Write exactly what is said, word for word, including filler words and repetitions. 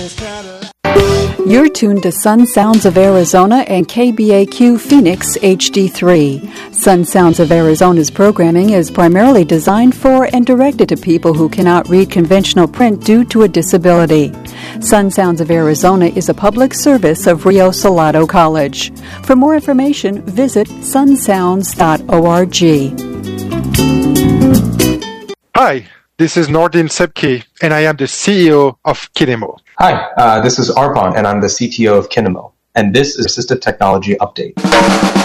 You're tuned to Sun Sounds of Arizona and K B A Q Phoenix H D three. Sun Sounds of Arizona's programming is primarily designed for and directed to people who cannot read conventional print due to a disability. Sun Sounds of Arizona is a public service of Rio Salado College. For more information, visit sun sounds dot org. Hi, this is Nordin Sebki, and I am the C E O of Kinemo. Hi, uh, this is Arpan, and I'm the C T O of Kinemo. And this is Assistive Technology Update.